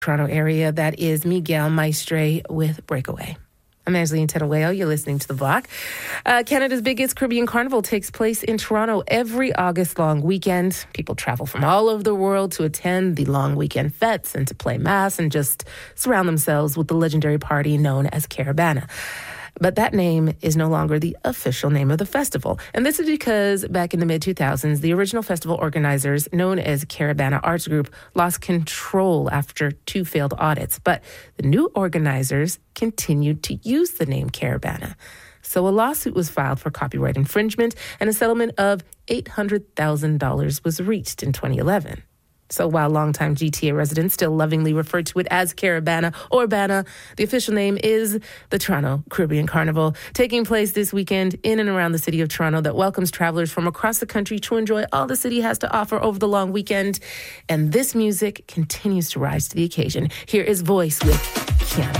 Toronto area. That is Miguel Maestre with Breakaway. I'm Angeline Terueo. You're listening to The Block. Canada's biggest Caribbean Carnival takes place in Toronto every August-long weekend. People travel from all over the world to attend the long weekend fetes and to play mass and just surround themselves with the legendary party known as Caribana. But that name is no longer the official name of the festival. And this is because back in the mid-2000s, the original festival organizers, known as Caribana Arts Group, lost control after 2 failed audits. But the new organizers continued to use the name Caribana. So a lawsuit was filed for copyright infringement, and a settlement of $800,000 was reached in 2011. So while longtime GTA residents still lovingly refer to it as Caribana or Bana, the official name is the Toronto Caribbean Carnival, taking place this weekend in and around the city of Toronto that welcomes travelers from across the country to enjoy all the city has to offer over the long weekend. And this music continues to rise to the occasion. Here is Voice with Kiana.